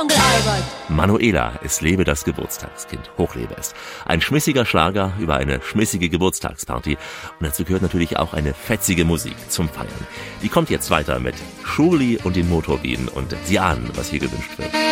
Onkel Albert. Manuela, es lebe das Geburtstagskind. Hochlebe es. Ein schmissiger Schlager über eine schmissige Geburtstagsparty. Und dazu gehört natürlich auch eine fetzige Musik zum Feiern. Die kommt jetzt weiter mit Schurli und den Motorbienen. Und Sie ahnen, was hier gewünscht wird.